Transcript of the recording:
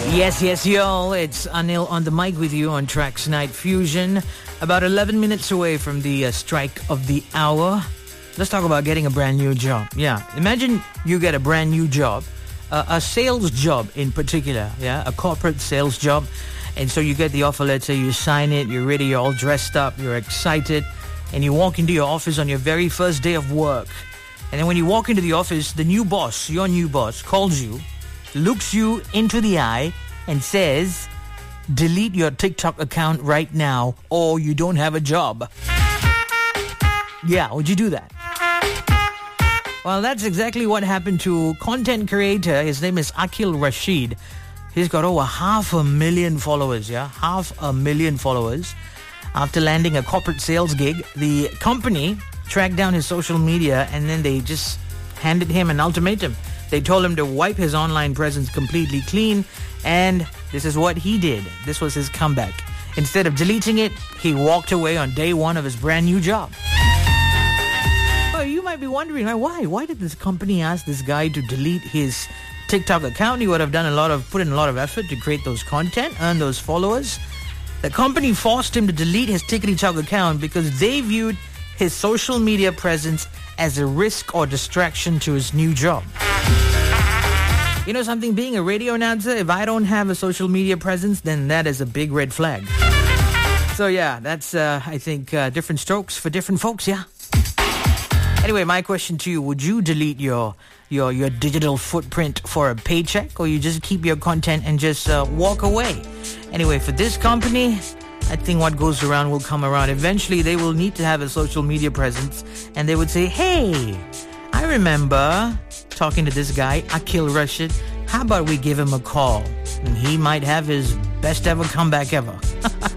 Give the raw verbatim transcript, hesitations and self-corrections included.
Yes, yes, yo. It's Anil on the mic with you on Tracks Night Fusion. About eleven minutes away from the uh, strike of the hour. Let's talk about getting a brand new job. Yeah, imagine you get a brand new job, uh, a sales job in particular, yeah, a corporate sales job. And so you get the offer letter, you sign it, you're ready, you're all dressed up, you're excited, and you walk into your office on your very first day of work. And then when you walk into the office, the new boss, your new boss, calls you, looks you into the eye and says, delete your TikTok account right now or you don't have a job. Yeah, would you do that? Well, that's exactly what happened to content creator. His name is Akil Rashid. He's got over half a million followers, yeah? Half a million followers. After landing a corporate sales gig, the company tracked down his social media and then they just handed him an ultimatum. They told him to wipe his online presence completely clean, and this is what he did. This was his comeback. Instead of deleting it, he walked away on day one of his brand new job. Well, you might be wondering, why? Why did this company ask this guy to delete his TikTok account? He would have done a lot of, put in a lot of effort to create those content, earn those followers. The company forced him to delete his TikTok account because they viewed his social media presence as a risk or distraction to his new job. You know something, being a radio announcer, if I don't have a social media presence, then that is a big red flag. So yeah, that's, uh, I think, uh, different strokes for different folks, yeah? Anyway, my question to you, would you delete your your your digital footprint for a paycheck, or you just keep your content and just uh, walk away? Anyway, for this company, I think what goes around will come around. Eventually, they will need to have a social media presence, and they would say, hey, I remember talking to this guy, Akil Rashid. How about we give him a call? And he might have his best ever comeback ever.